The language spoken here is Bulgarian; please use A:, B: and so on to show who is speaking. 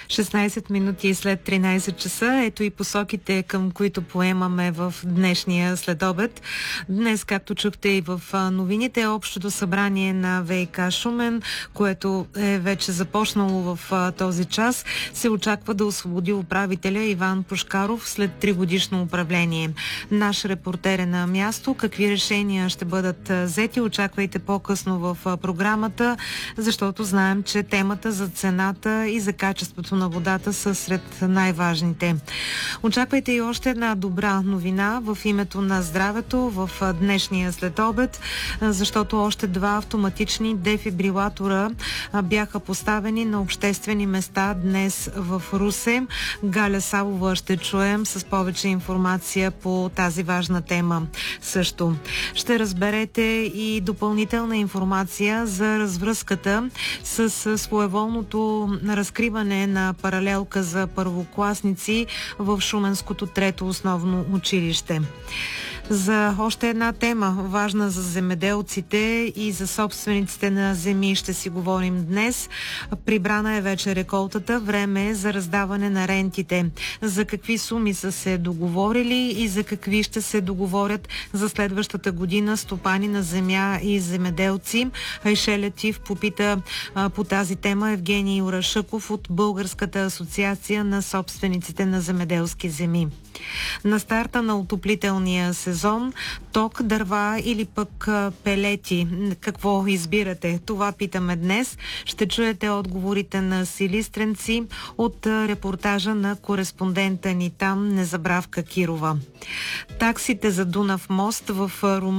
A: 16 минути след 13 часа. Ето и посоките, към които поемаме в днешния следобед. Днес, както чухте и в новините, общото събрание на ВиК Шумен, което е вече започнало в този час, се очаква да освободи управителя Иван Пушкаров след 3-годишно управление. Наш репортер е на място. Какви решения ще бъдат взети, очаквайте по-късно в програмата, защото знаем, че темата за цената и за качеството на водата са сред най-важните. Очаквайте и още една добра новина в името на здравето в днешния следобед, защото още 2 автоматични дефибрилатора бяха поставени на обществени места днес в Русе. Галя Савова ще чуем с повече информация по тази важна тема. Също ще разберете и допълнителна информация за развръзката с своеволното разкриване на паралелка за първокласници в Шуменското 3-то основно училище. За още една тема, важна за земеделците и за собствениците на земи, ще си говорим днес. Прибрана е вече реколтата, време е за раздаване на рентите. За какви суми са се договорили и за какви ще се договорят за следващата година стопани на земя и земеделци. Айше Летив попита по тази тема Евгений Орашъков от Българската асоциация на собствениците на земеделски земи. На старта на отоплителния сезон, ток, дърва или пък пелети. Какво избирате? Това питаме днес. Ще чуете отговорите на силистренци от репортажа на кореспондента ни там, Незабравка Кирова. Таксите за Дунав мост в Румъния